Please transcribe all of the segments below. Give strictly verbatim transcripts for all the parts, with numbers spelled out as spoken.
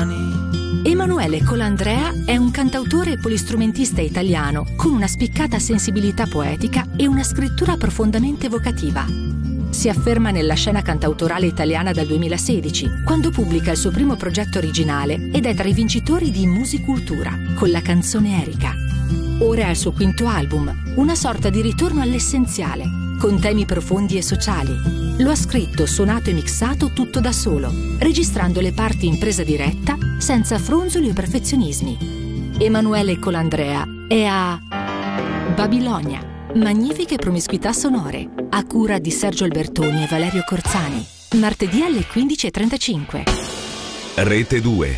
mani. Emanuele Colandrea è un cantautore e polistrumentista italiano con una spiccata sensibilità poetica e una scrittura profondamente evocativa. Si afferma nella scena cantautorale italiana dal duemilasedici, quando pubblica il suo primo progetto originale ed è tra i vincitori di Musicultura, con la canzone Erika. Ora è al suo quinto album, una sorta di ritorno all'essenziale, con temi profondi e sociali. Lo ha scritto, suonato e mixato tutto da solo, registrando le parti in presa diretta, senza fronzoli o perfezionismi. Emanuele Colandrea è a Babilonia. Magnifiche promiscuità sonore, a cura di Sergio Albertoni e Valerio Corzani. Martedì alle quindici e trentacinque. Rete due.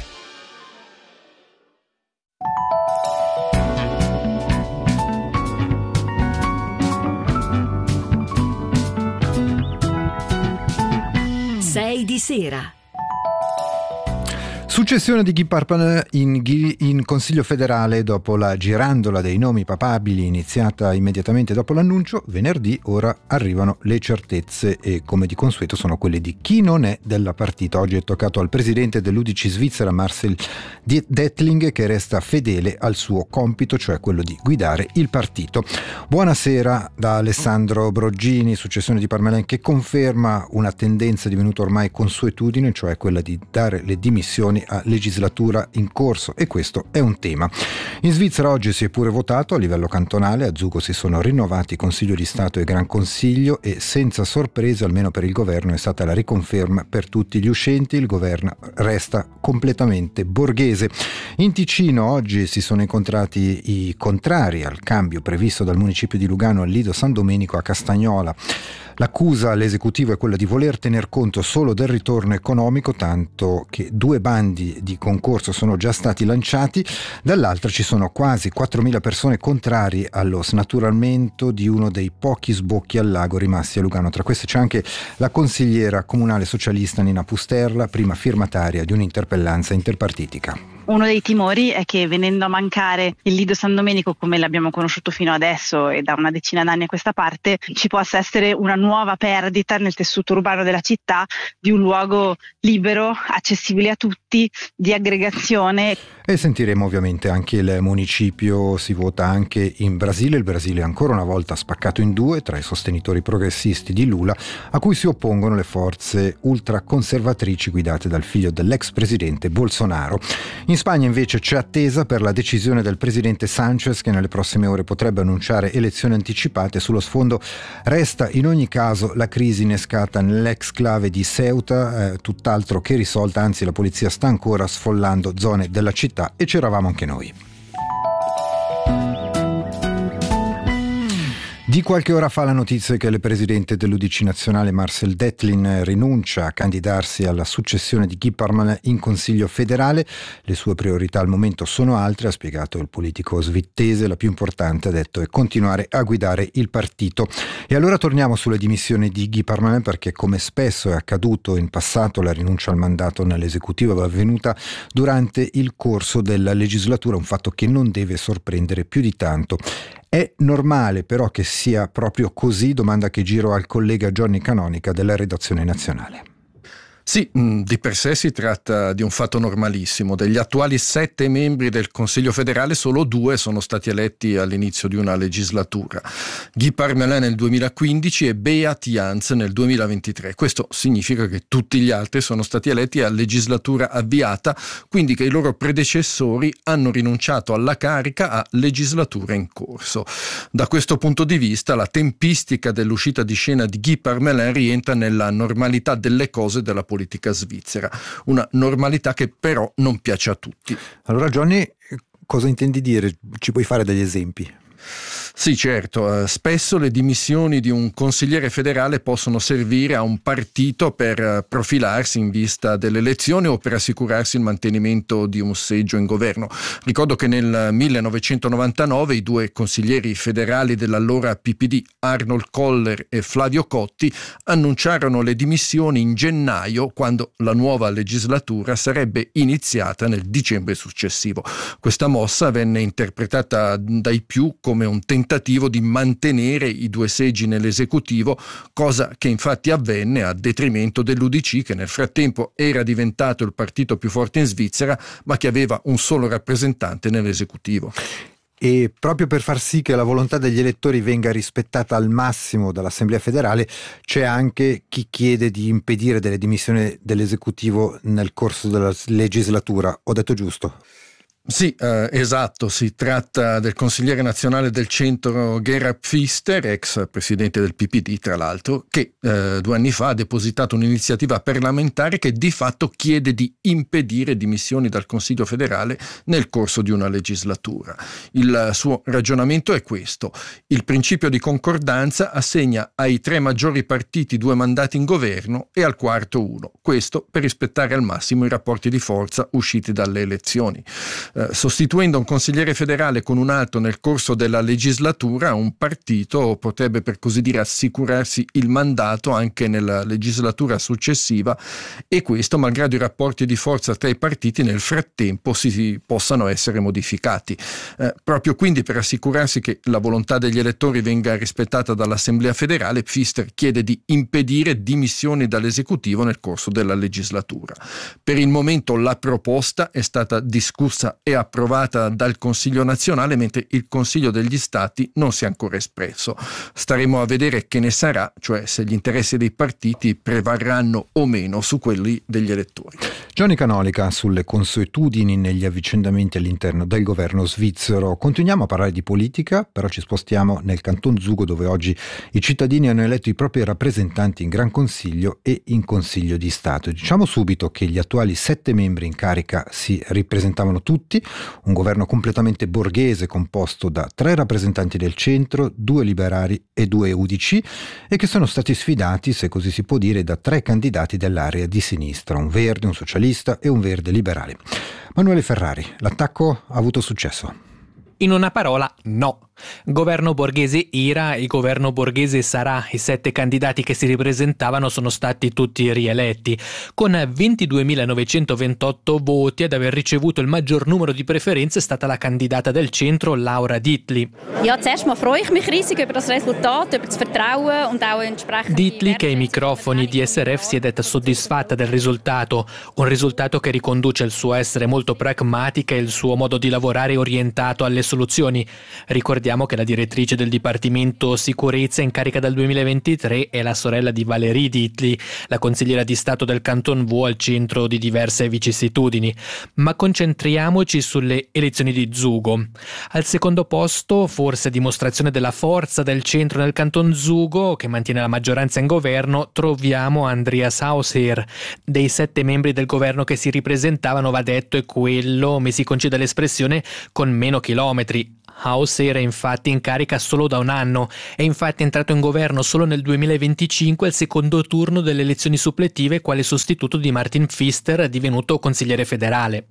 sei di sera. Successione di Guy Parmelin in, in Consiglio federale dopo la girandola dei nomi papabili iniziata immediatamente dopo l'annuncio. Venerdì ora arrivano le certezze e, come di consueto, sono quelle di chi non è della partita. Oggi è toccato al presidente dell'U D C Svizzera Marcel Dettling, che resta fedele al suo compito, cioè quello di guidare il partito. Buonasera da Alessandro Broggini. Successione di Parmelin che conferma una tendenza divenuta ormai consuetudine, cioè quella di dare le dimissioni a legislatura in corso, e questo è un tema. In Svizzera oggi si è pure votato a livello cantonale. A Zugo si sono rinnovati Consiglio di Stato e Gran Consiglio e, senza sorprese, almeno per il governo, è stata la riconferma per tutti gli uscenti. Il governo resta completamente borghese. In Ticino oggi si sono incontrati i contrari al cambio previsto dal municipio di Lugano al Lido San Domenico a Castagnola. L'accusa all'esecutivo è quella di voler tener conto solo del ritorno economico, tanto che due bandi di concorso sono già stati lanciati. Dall'altra ci sono quasi quattromila persone contrarie allo snaturamento di uno dei pochi sbocchi al lago rimasti a Lugano. Tra queste c'è anche la consigliera comunale socialista Nina Pusterla, prima firmataria di un'interpellanza interpartitica. Uno dei timori è che, venendo a mancare il Lido San Domenico come l'abbiamo conosciuto fino adesso e da una decina d'anni a questa parte, ci possa essere una nuova perdita nel tessuto urbano della città di un luogo libero, accessibile a tutti, di aggregazione. E sentiremo ovviamente anche il municipio. Si vota anche in Brasile. Il Brasile è ancora una volta spaccato in due tra i sostenitori progressisti di Lula, a cui si oppongono le forze ultraconservatrici guidate dal figlio dell'ex presidente Bolsonaro. In Spagna invece c'è attesa per la decisione del presidente Sánchez, che nelle prossime ore potrebbe annunciare elezioni anticipate. Sullo sfondo resta in ogni caso la crisi innescata nell'exclave di Ceuta, eh, tutt'altro che risolta, anzi la polizia sta ancora sfollando zone della città, e c'eravamo anche noi. Di qualche ora fa la notizia che il presidente dell'U D C nazionale Marcel Dettling rinuncia a candidarsi alla successione di Guy Parmelin in Consiglio federale. Le sue priorità al momento sono altre, ha spiegato il politico svizzese. La più importante, ha detto, è continuare a guidare il partito. E allora torniamo sulle dimissioni di Guy Parmelin, perché, come spesso è accaduto in passato, la rinuncia al mandato nell'esecutivo è avvenuta durante il corso della legislatura, un fatto che non deve sorprendere più di tanto. È normale però che sia proprio così? Domanda che giro al collega Johnny Canonica della redazione nazionale. Sì, di per sé si tratta di un fatto normalissimo. Degli attuali sette membri del Consiglio federale, solo due sono stati eletti all'inizio di una legislatura. Guy Parmelin nel duemilaquindici e Beat Jans nel duemilaventitré. Questo significa che tutti gli altri sono stati eletti a legislatura avviata, quindi che i loro predecessori hanno rinunciato alla carica a legislatura in corso. Da questo punto di vista, la tempistica dell'uscita di scena di Guy Parmelin rientra nella normalità delle cose della politica politica svizzera, una normalità che però non piace a tutti. Allora, Johnny, cosa intendi dire? Ci puoi fare degli esempi? Sì, certo. Spesso le dimissioni di un consigliere federale possono servire a un partito per profilarsi in vista delle elezioni o per assicurarsi il mantenimento di un seggio in governo. Ricordo che nel millenovecentonovantanove i due consiglieri federali dell'allora P P D, Arnold Koller e Flavio Cotti, annunciarono le dimissioni in gennaio, quando la nuova legislatura sarebbe iniziata nel dicembre successivo. Questa mossa venne interpretata dai più come un tentativo tentativo di mantenere i due seggi nell'esecutivo, cosa che infatti avvenne a detrimento dell'U D C, che nel frattempo era diventato il partito più forte in Svizzera, ma che aveva un solo rappresentante nell'esecutivo. E proprio per far sì che la volontà degli elettori venga rispettata al massimo dall'Assemblea federale, c'è anche chi chiede di impedire delle dimissioni dell'esecutivo nel corso della legislatura. Ho detto giusto? Sì, eh, esatto, si tratta del consigliere nazionale del centro Gerhard Pfister, ex presidente del P P D tra l'altro, che eh, due anni fa ha depositato un'iniziativa parlamentare che di fatto chiede di impedire dimissioni dal Consiglio federale nel corso di una legislatura. Il suo ragionamento è questo: il principio di concordanza assegna ai tre maggiori partiti due mandati in governo e al quarto uno, questo per rispettare al massimo i rapporti di forza usciti dalle elezioni. Eh, sostituendo un consigliere federale con un altro nel corso della legislatura, un partito potrebbe per così dire assicurarsi il mandato anche nella legislatura successiva, e questo malgrado i rapporti di forza tra i partiti nel frattempo si, si possano essere modificati. Eh, proprio quindi per assicurarsi che la volontà degli elettori venga rispettata dall'Assemblea federale, Pfister chiede di impedire dimissioni dall'esecutivo nel corso della legislatura. Per il momento la proposta è stata discussa e approvata dal Consiglio nazionale, mentre il Consiglio degli Stati non si è ancora espresso. Staremo a vedere che ne sarà, cioè se gli interessi dei partiti prevarranno o meno su quelli degli elettori. Johnny Canolica sulle consuetudini negli avvicendamenti all'interno del governo svizzero. Continuiamo a parlare di politica, però ci spostiamo nel Canton Zugo, dove oggi i cittadini hanno eletto i propri rappresentanti in Gran Consiglio e in Consiglio di Stato. Diciamo subito che gli attuali sette membri in carica si ripresentavano tutti, un governo completamente borghese composto da tre rappresentanti del centro, due liberali e due U D C, e che sono stati sfidati, se così si può dire, da tre candidati dell'area di sinistra, un verde, un socialista e un verde liberale. Manuele Ferrari, l'attacco ha avuto successo? In una parola, no. Governo borghese era e governo borghese sarà. I sette candidati che si ripresentavano sono stati tutti rieletti, con ventiduemilanovecentовentotto voti. Ad aver ricevuto il maggior numero di preferenze è stata la candidata del centro, Laura Dietli. Ja, zuerst mal freue ich mich riesig über das Resultat, über das Vertrauen und auch entsprechend. Dietli, che ai microfoni di S R F si è detta soddisfatta del risultato, un risultato che riconduce il suo essere molto pragmatica e il suo modo di lavorare orientato alle soluzioni. Ricordiamo che la direttrice del Dipartimento Sicurezza in carica dal duemilaventitré è la sorella di Valérie Dietli, la consigliera di Stato del Canton Vaud, al centro di diverse vicissitudini. Ma concentriamoci sulle elezioni di Zugo. Al secondo posto, forse a dimostrazione della forza del centro nel Canton Zugo, che mantiene la maggioranza in governo, troviamo Andreas Hausherr. Dei sette membri del governo che si ripresentavano, va detto, è quello, mi si conceda l'espressione, con meno chilometri. Hausherr è infatti in carica solo da un anno, è infatti entrato in governo solo nel duemilaventicinque al secondo turno delle elezioni suppletive quale sostituto di Martin Pfister, divenuto consigliere federale.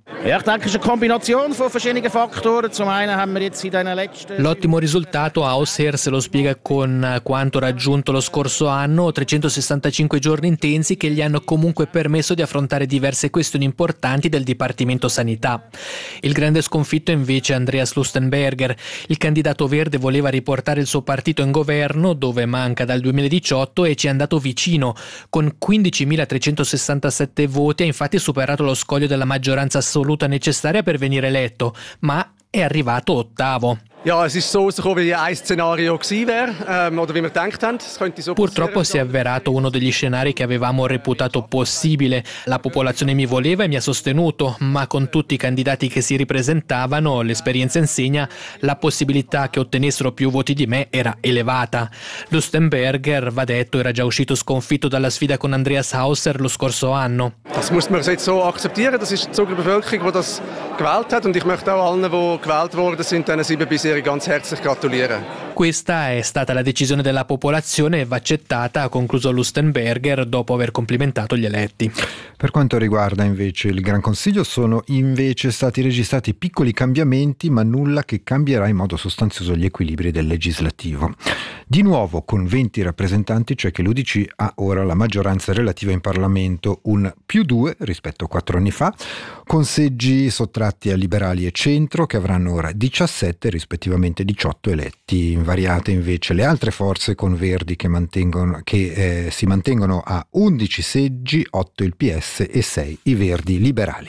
L'ottimo risultato Hausherr se lo spiega con quanto raggiunto lo scorso anno, trecentosessantacinque giorni intensi che gli hanno comunque permesso di affrontare diverse questioni importanti del Dipartimento Sanità. Il grande sconfitto è invece Andreas Lustenberger. Il candidato verde voleva riportare il suo partito in governo, dove manca dal duemiladiciotto, e ci è andato vicino. Con quindicimilatrecentosessantasette voti ha infatti superato lo scoglio della maggioranza assoluta necessaria per venire eletto, ma è arrivato ottavo. Ja, es ist so rausgekommen, wie ein Szenario gewesen wäre, ähm, oder wie wir gedacht haben. Es könnte so Purtroppo si è avverato uno degli scenari che avevamo reputato possibile. La popolazione mi voleva e mi ha sostenuto, ma con tutti i candidati che si ripresentavano, l'esperienza insegna, la possibilità che ottenessero più voti di me era elevata. Lustenberger, va detto, era già uscito sconfitto dalla sfida con Andreas Hausherr lo scorso anno. Das muss man jetzt so akzeptieren, das ist die Zuger Bevölkerung, die das gewählt hat, und ich möchte auch allen, die gewählt worden sind, diesen sieben bisher ganz herzlich gratulieren. Questa è stata la decisione della popolazione e va accettata, ha concluso Lustenberger dopo aver complimentato gli eletti. Per quanto riguarda invece il Gran Consiglio, sono invece stati registrati piccoli cambiamenti, ma nulla che cambierà in modo sostanzioso gli equilibri del legislativo. Di nuovo, con venti rappresentanti, cioè che l'U D C ha ora la maggioranza relativa in Parlamento, un più due rispetto a quattro anni fa, con seggi sottratti a liberali e centro, che avranno ora diciassette rispettivamente rispettivamente diciotto eletti. Invariate invece le altre forze con Verdi che, mantengono, che eh, si mantengono a undici seggi, otto il P S e sei i Verdi liberali.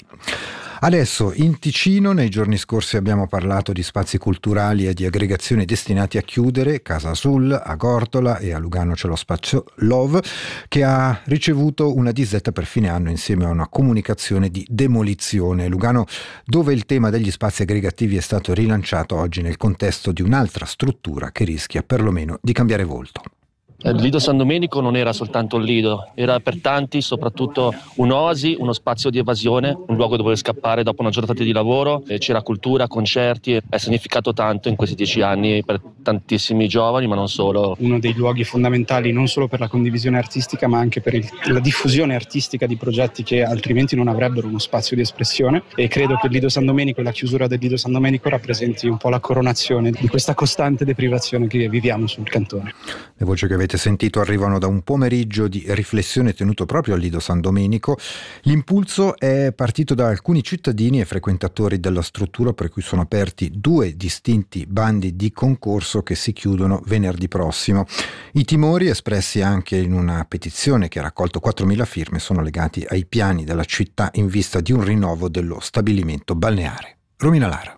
Adesso in Ticino, nei giorni scorsi abbiamo parlato di spazi culturali e di aggregazioni destinati a chiudere. Casa Sul, a Gortola e a Lugano c'è lo spazio Love, che ha ricevuto una disdetta per fine anno insieme a una comunicazione di demolizione. Lugano, dove il tema degli spazi aggregativi è stato rilanciato oggi nel contesto di un'altra struttura che rischia perlomeno di cambiare volto. Il Lido San Domenico non era soltanto un lido, era per tanti soprattutto un'oasi, uno spazio di evasione, un luogo dove scappare dopo una giornata di lavoro. C'era cultura, concerti, ha significato tanto in questi dieci anni per tantissimi giovani, ma non solo. Uno dei luoghi fondamentali non solo per la condivisione artistica, ma anche per il, la diffusione artistica di progetti che altrimenti non avrebbero uno spazio di espressione, e credo che il Lido San Domenico e la chiusura del Lido San Domenico rappresenti un po' la coronazione di questa costante deprivazione che viviamo sul cantone. Le voci che avete sentito arrivano da un pomeriggio di riflessione tenuto proprio al Lido San Domenico. L'impulso è partito da alcuni cittadini e frequentatori della struttura, per cui sono aperti due distinti bandi di concorso che si chiudono venerdì prossimo. I timori, espressi anche in una petizione che ha raccolto quattromila firme, sono legati ai piani della città in vista di un rinnovo dello stabilimento balneare. Romina Lara.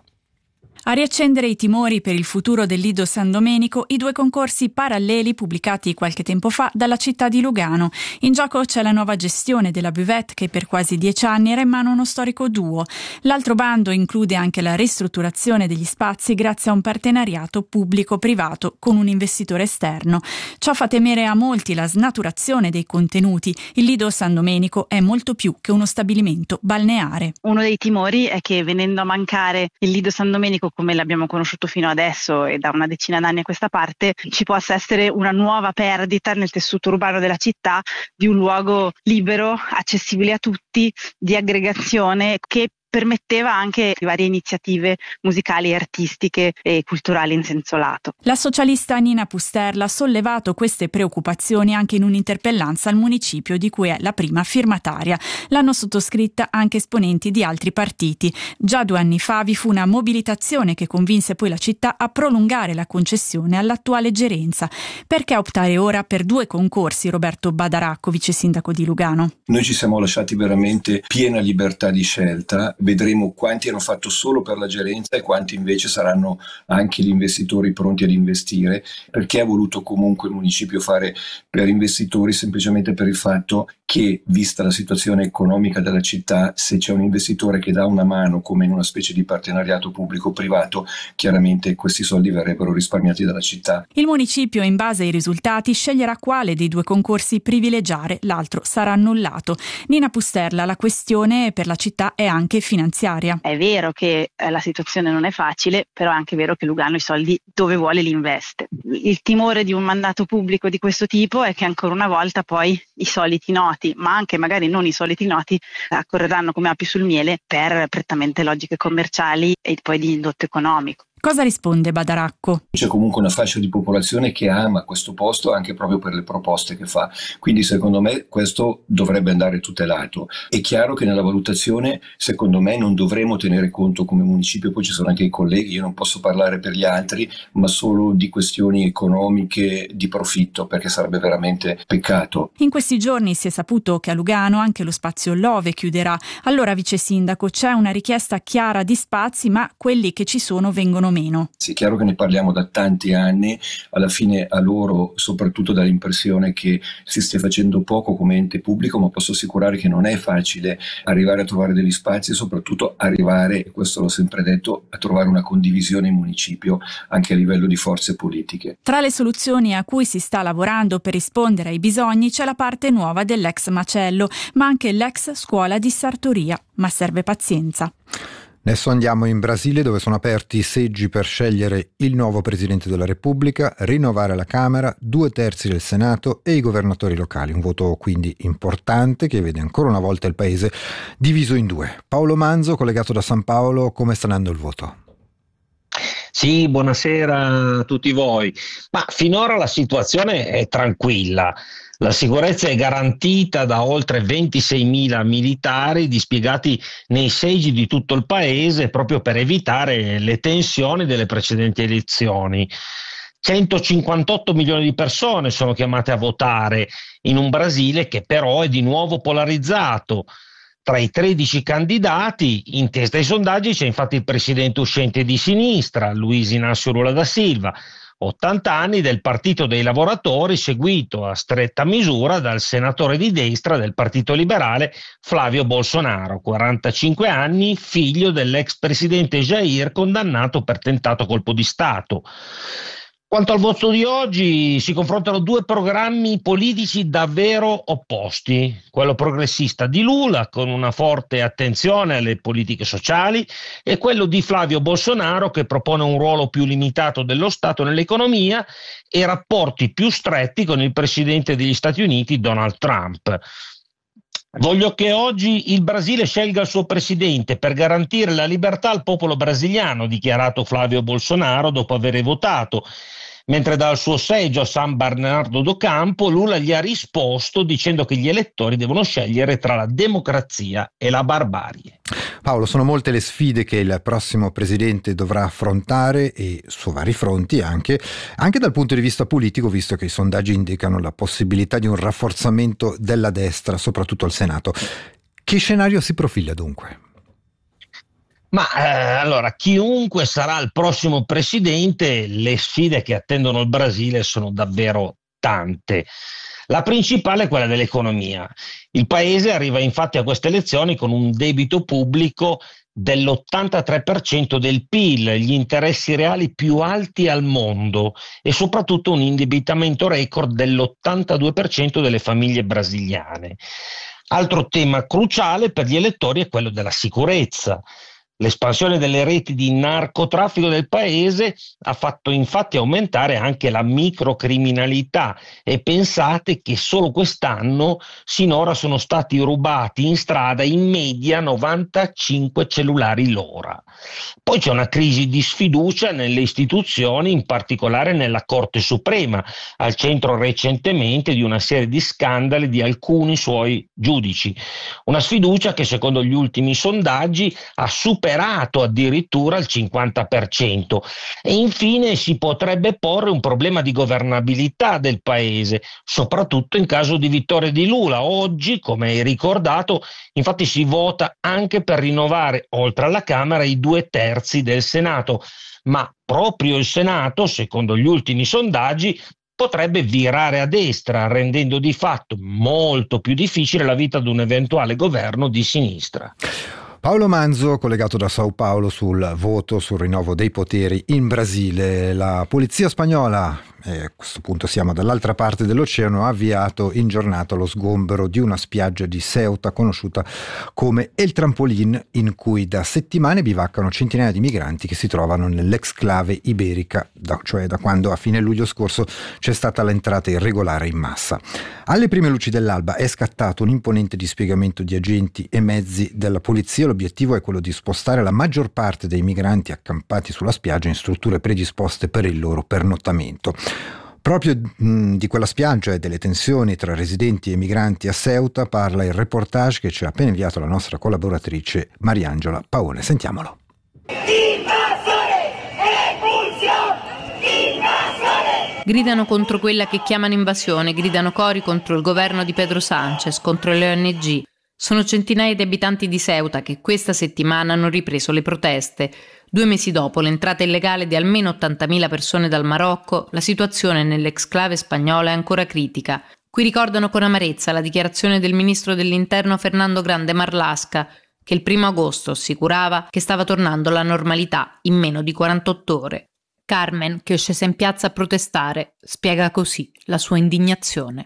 A riaccendere i timori per il futuro del Lido San Domenico, i due concorsi paralleli pubblicati qualche tempo fa dalla città di Lugano. In gioco c'è la nuova gestione della buvette, che per quasi dieci anni era in mano a uno storico duo. L'altro bando include anche la ristrutturazione degli spazi grazie a un partenariato pubblico-privato con un investitore esterno. Ciò fa temere a molti la snaturazione dei contenuti. Il Lido San Domenico è molto più che uno stabilimento balneare. Uno dei timori è che, venendo a mancare il Lido San Domenico come l'abbiamo conosciuto fino adesso e da una decina d'anni a questa parte, ci possa essere una nuova perdita nel tessuto urbano della città di un luogo libero, accessibile a tutti, di aggregazione, che permetteva anche varie iniziative musicali, artistiche e culturali in senso lato. La socialista Nina Pusterla ha sollevato queste preoccupazioni anche in un'interpellanza al municipio di cui è la prima firmataria. L'hanno sottoscritta anche esponenti di altri partiti. Già due anni fa vi fu una mobilitazione che convinse poi la città a prolungare la concessione all'attuale gerenza. Perché optare ora per due concorsi, Roberto Badaracco, vice sindaco di Lugano? Noi ci siamo lasciati veramente piena libertà di scelta. Vedremo quanti hanno fatto solo per la gerenza e quanti invece saranno anche gli investitori pronti ad investire. Perché ha voluto comunque il municipio fare per investitori? Semplicemente per il fatto che, vista la situazione economica della città, se c'è un investitore che dà una mano come in una specie di partenariato pubblico-privato, chiaramente questi soldi verrebbero risparmiati dalla città. Il municipio, in base ai risultati, sceglierà quale dei due concorsi privilegiare, l'altro sarà annullato. Nina Pusterla, la questione per la città è anche finanziaria. È vero che eh, la situazione non è facile, però è anche vero che Lugano i soldi dove vuole li investe. Il timore di un mandato pubblico di questo tipo è che ancora una volta poi i soliti noti, ma anche magari non i soliti noti, accorreranno come api sul miele per prettamente logiche commerciali e poi di indotto economico. Cosa risponde Badaracco? C'è comunque una fascia di popolazione che ama questo posto anche proprio per le proposte che fa, quindi secondo me questo dovrebbe andare tutelato. È chiaro che nella valutazione, secondo me, non dovremo tenere conto come municipio, poi ci sono anche i colleghi, io non posso parlare per gli altri, ma solo di questioni economiche di profitto, perché sarebbe veramente peccato. In questi giorni si è saputo che a Lugano anche lo spazio Love chiuderà. Allora, vice sindaco, c'è una richiesta chiara di spazi, ma quelli che ci sono vengono meno. Sì, è chiaro che ne parliamo da tanti anni, alla fine a loro soprattutto dà l'impressione che si stia facendo poco come ente pubblico, ma posso assicurare che non è facile arrivare a trovare degli spazi e soprattutto arrivare, e questo l'ho sempre detto, a trovare una condivisione in municipio anche a livello di forze politiche. Tra le soluzioni a cui si sta lavorando per rispondere ai bisogni c'è la parte nuova dell'ex macello, ma anche l'ex scuola di sartoria, ma serve pazienza. Adesso andiamo in Brasile, dove sono aperti i seggi per scegliere il nuovo Presidente della Repubblica, rinnovare la Camera, due terzi del Senato e i governatori locali. Un voto quindi importante che vede ancora una volta il paese diviso in due. Paolo Manzo, collegato da San Paolo, come sta andando il voto? Sì, buonasera a tutti voi. Ma finora la situazione è tranquilla. La sicurezza è garantita da oltre ventiseimila militari dispiegati nei seggi di tutto il paese proprio per evitare le tensioni delle precedenti elezioni. centocinquantotto milioni di persone sono chiamate a votare in un Brasile che però è di nuovo polarizzato. Tra i tredici candidati, in testa ai sondaggi, c'è infatti il presidente uscente di sinistra, Luiz Inácio Lula da Silva, ottanta anni del Partito dei Lavoratori, seguito a stretta misura dal senatore di destra del Partito Liberale Flávio Bolsonaro, quarantacinque anni, figlio dell'ex presidente Jair, condannato per tentato colpo di Stato. Quanto al voto di oggi, si confrontano due programmi politici davvero opposti. Quello progressista di Lula, con una forte attenzione alle politiche sociali, e quello di Flávio Bolsonaro, che propone un ruolo più limitato dello Stato nell'economia e rapporti più stretti con il presidente degli Stati Uniti, Donald Trump. Voglio che oggi il Brasile scelga il suo presidente per garantire la libertà al popolo brasiliano, ha dichiarato Flávio Bolsonaro dopo aver votato, mentre dal suo seggio a San Bernardo do Campo Lula gli ha risposto dicendo che gli elettori devono scegliere tra la democrazia e la barbarie. Paolo, sono molte le sfide che il prossimo presidente dovrà affrontare, e su vari fronti anche, anche dal punto di vista politico, visto che i sondaggi indicano la possibilità di un rafforzamento della destra, soprattutto al Senato. Che scenario si profila dunque? Ma eh, allora, chiunque sarà il prossimo presidente, le sfide che attendono il Brasile sono davvero tante. La principale è quella dell'economia. Il paese arriva infatti a queste elezioni con un debito pubblico dell'ottantatré per cento del P I L, gli interessi reali più alti al mondo, e soprattutto un indebitamento record dell'ottantadue per cento delle famiglie brasiliane. Altro tema cruciale per gli elettori è quello della sicurezza. L'espansione delle reti di narcotraffico del paese ha fatto infatti aumentare anche la microcriminalità, e pensate che solo quest'anno sinora sono stati rubati in strada in media novantacinque cellulari l'ora. Poi c'è una crisi di sfiducia nelle istituzioni, in particolare nella Corte Suprema, al centro recentemente di una serie di scandali di alcuni suoi giudici. Una sfiducia che secondo gli ultimi sondaggi ha superato addirittura il cinquanta per cento. E infine si potrebbe porre un problema di governabilità del paese, soprattutto in caso di vittoria di Lula. Oggi, come hai ricordato, infatti si vota anche per rinnovare, oltre alla Camera, i due terzi del Senato, ma proprio il Senato, secondo gli ultimi sondaggi, potrebbe virare a destra, rendendo di fatto molto più difficile la vita di un eventuale governo di sinistra. Paolo Manzo, collegato da Sao Paulo sul voto sul rinnovo dei poteri in Brasile. La polizia spagnola, e a questo punto siamo dall'altra parte dell'oceano, ha avviato in giornata lo sgombero di una spiaggia di Ceuta conosciuta come El Trampolín, in cui da settimane bivaccano centinaia di migranti che si trovano nell'exclave iberica, da, cioè da quando a fine luglio scorso c'è stata l'entrata irregolare in massa. Alle prime luci dell'alba è scattato un imponente dispiegamento di agenti e mezzi della polizia. L'obiettivo è quello di spostare la maggior parte dei migranti accampati sulla spiaggia in strutture predisposte per il loro pernottamento. Proprio mh, di quella spiaggia e delle tensioni tra residenti e migranti a Ceuta parla il reportage che ci ha appena inviato la nostra collaboratrice Mariangela Paone. Sentiamolo. Gridano contro quella che chiamano invasione, gridano cori contro il governo di Pedro Sánchez, contro le O N G. Sono centinaia di abitanti di Ceuta che questa settimana hanno ripreso le proteste. Due mesi dopo l'entrata illegale di almeno ottantamila persone dal Marocco, la situazione nell'exclave spagnola è ancora critica. Qui ricordano con amarezza la dichiarazione del ministro dell'Interno Fernando Grande Marlaska, che il primo agosto assicurava che stava tornando la normalità in meno di quarantotto ore. Carmen, che è scesa in piazza a protestare, spiega così la sua indignazione.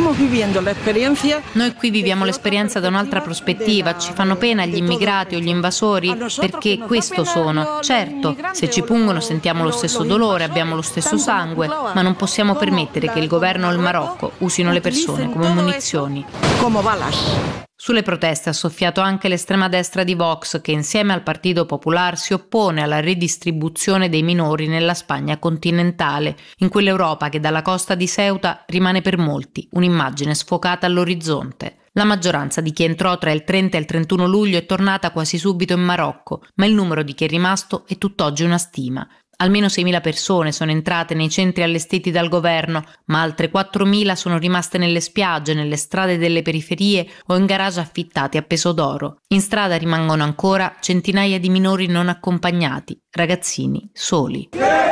Noi qui viviamo l'esperienza da un'altra prospettiva, ci fanno pena gli immigrati o gli invasori perché questo sono. Certo, se ci pungono sentiamo lo stesso dolore, abbiamo lo stesso sangue, ma non possiamo permettere che il governo o il Marocco usino le persone come munizioni. Sulle proteste ha soffiato anche l'estrema destra di Vox, che insieme al Partito Popolare si oppone alla redistribuzione dei minori nella Spagna continentale, in quell'Europa che dalla costa di Ceuta rimane per molti un'immagine sfocata all'orizzonte. La maggioranza di chi entrò tra il trenta e il trentuno luglio è tornata quasi subito in Marocco, ma il numero di chi è rimasto è tutt'oggi una stima. Almeno seimila persone sono entrate nei centri allestiti dal governo, ma altre quattromila sono rimaste nelle spiagge, nelle strade delle periferie o in garage affittati a peso d'oro. In strada rimangono ancora centinaia di minori non accompagnati, ragazzini soli.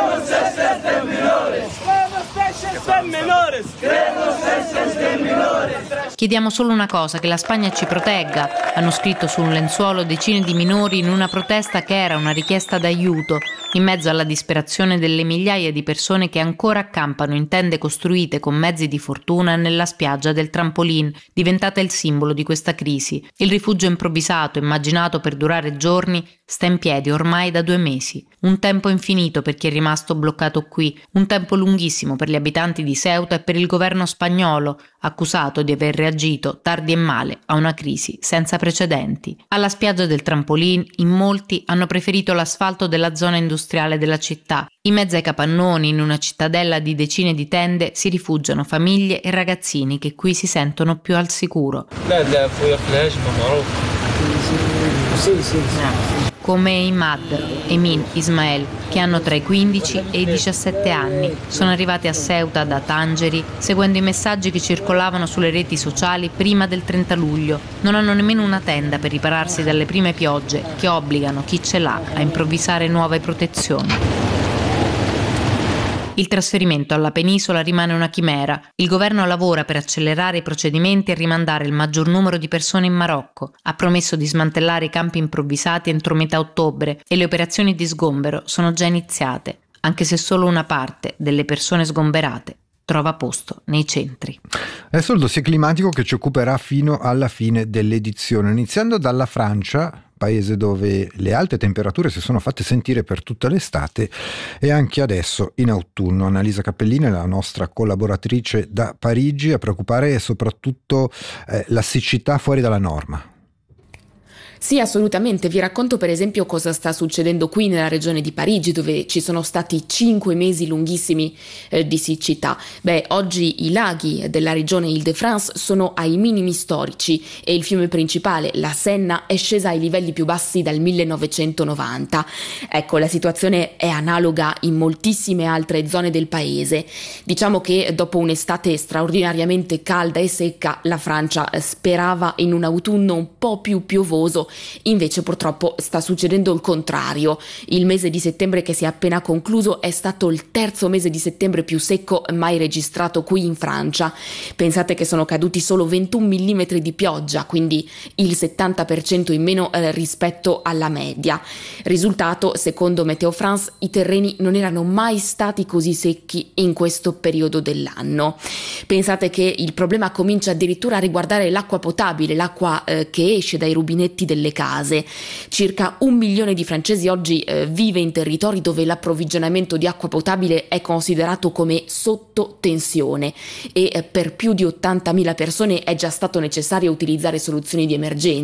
Chiediamo solo una cosa, che la Spagna ci protegga, hanno scritto su un lenzuolo decine di minori in una protesta che era una richiesta d'aiuto, in mezzo alla disperazione delle migliaia di persone che ancora accampano in tende costruite con mezzi di fortuna nella spiaggia del Trampolin, diventata il simbolo di questa crisi. Il rifugio improvvisato, immaginato per durare giorni, sta in piedi ormai da due mesi. Un tempo infinito per chi è rimasto bloccato qui, un tempo lunghissimo per gli abitanti di Ceuta e per il governo spagnolo, accusato di aver reagito tardi e male a una crisi senza precedenti. Alla spiaggia del Trampolin in molti hanno preferito l'asfalto della zona industriale della città. In mezzo ai capannoni, in una cittadella di decine di tende, si rifugiano famiglie e ragazzini che qui si sentono più al sicuro. Come Imad, Emin, Ismael, che hanno tra i quindici e i diciassette anni. Sono arrivati a Ceuta da Tangeri, seguendo i messaggi che circolavano sulle reti sociali prima del trenta luglio. Non hanno nemmeno una tenda per ripararsi dalle prime piogge, che obbligano chi ce l'ha a improvvisare nuove protezioni. Il trasferimento alla penisola rimane una chimera. Il governo lavora per accelerare i procedimenti e rimandare il maggior numero di persone in Marocco. Ha promesso di smantellare i campi improvvisati entro metà ottobre e le operazioni di sgombero sono già iniziate, anche se solo una parte delle persone sgomberate trova posto nei centri. Adesso il dossier climatico che ci occuperà fino alla fine dell'edizione, iniziando dalla Francia, paese dove le alte temperature si sono fatte sentire per tutta l'estate e anche adesso in autunno. Annalisa Cappellini, la nostra collaboratrice da Parigi, a preoccupare è soprattutto eh, la siccità fuori dalla norma. Sì, assolutamente. Vi racconto per esempio cosa sta succedendo qui nella regione di Parigi, dove ci sono stati cinque mesi lunghissimi eh, di siccità. Beh, oggi i laghi della regione Île-de-France sono ai minimi storici e il fiume principale, la Senna, è scesa ai livelli più bassi dal millenovecentonovanta. Ecco, la situazione è analoga in moltissime altre zone del paese. Diciamo che dopo un'estate straordinariamente calda e secca, la Francia sperava in un autunno un po' più piovoso. Invece purtroppo sta succedendo il contrario. Il mese di settembre che si è appena concluso è stato il terzo mese di settembre più secco mai registrato qui in Francia. Pensate che sono caduti solo ventuno millimetri di pioggia, quindi il settanta per cento in meno eh, rispetto alla media. Risultato, secondo Meteo France, i terreni non erano mai stati così secchi in questo periodo dell'anno. Pensate che il problema comincia addirittura a riguardare l'acqua potabile, l'acqua eh, che esce dai rubinetti delle case. Circa un milione di francesi oggi eh, vive in territori dove l'approvvigionamento di acqua potabile è considerato come sotto tensione e eh, per più di ottantamila persone è già stato necessario utilizzare soluzioni di emergenza.